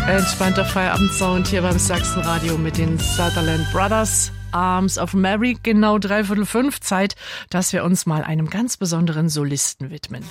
Entspannter Feierabendsound hier beim Sachsenradio mit den Sutherland Brothers. Arms of Mary, genau 4:45 Zeit, dass wir uns mal einem ganz besonderen Solisten widmen.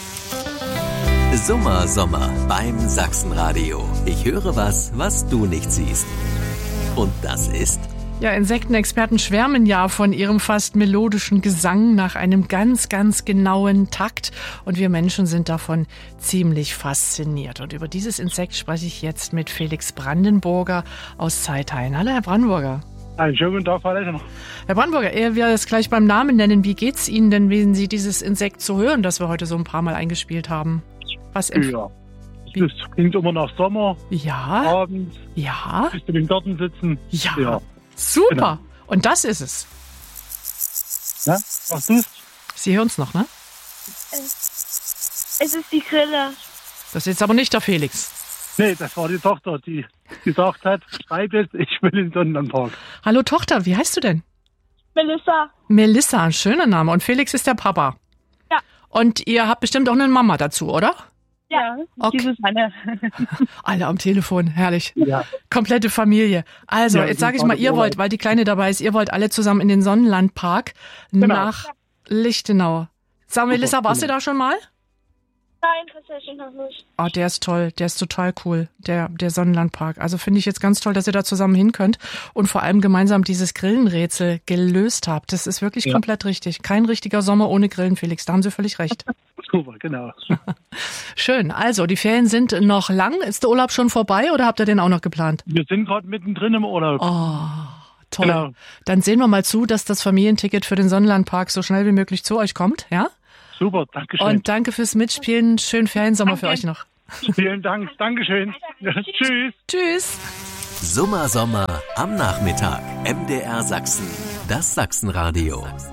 Sommer beim Sachsenradio. Ich höre was du nicht siehst. Und das ist... Ja, Insektenexperten schwärmen ja von ihrem fast melodischen Gesang nach einem ganz, ganz genauen Takt. Und wir Menschen sind davon ziemlich fasziniert. Und über dieses Insekt spreche ich jetzt mit Felix Brandenburger aus Zeithain. Hallo, Herr Brandenburger. Einen schönen guten Tag, Frau Leitner. Herr Brandenburger, ehe wir es gleich beim Namen nennen, wie geht's Ihnen denn, wenn Sie dieses Insekt so hören, das wir heute so ein paar Mal eingespielt haben? Das klingt immer nach Sommer, Ja, abends, ja, bis wir im Garten sitzen. ja. Super. Genau. Und das ist es. Ja, was tust Sie hören es noch, ne? Es ist die Grille. Das ist jetzt aber nicht der Felix. Nee, das war die Tochter, die gesagt hat, schreib es, ich will in den Sonnenlandpark. Hallo Tochter, wie heißt du denn? Melissa. Melissa, ein schöner Name. Und Felix ist der Papa. Ja. Und ihr habt bestimmt auch eine Mama dazu, oder? Ja, Okay. dieses eine. Alle am Telefon, herrlich. Ja. Komplette Familie. Also, Ja, jetzt sage ich die mal, ihr Vater- wollt, weil die Kleine dabei ist, ihr wollt alle zusammen in den Sonnenlandpark nach Lichtenau. Sag Melissa, warst du da schon mal? Nein, tatsächlich noch nicht. Oh, der ist toll, der ist total cool, der Sonnenlandpark. Also finde ich jetzt ganz toll, dass ihr da zusammen hin könnt und vor allem gemeinsam dieses Grillenrätsel gelöst habt. Das ist wirklich komplett richtig. Kein richtiger Sommer ohne Grillen, Felix, da haben Sie völlig recht. Super, genau. Schön, also die Ferien sind noch lang. Ist der Urlaub schon vorbei oder habt ihr den auch noch geplant? Wir sind gerade mittendrin im Urlaub. Oh, toll. Genau. Dann sehen wir mal zu, dass das Familienticket für den Sonnenlandpark so schnell wie möglich zu euch kommt, ja? Super, danke schön. Und danke fürs Mitspielen. Schönen Feriensommer für euch noch. Vielen Dank, Dankeschön. Ja, tschüss. Tschüss. Sommer am Nachmittag. MDR Sachsen. Das Sachsenradio.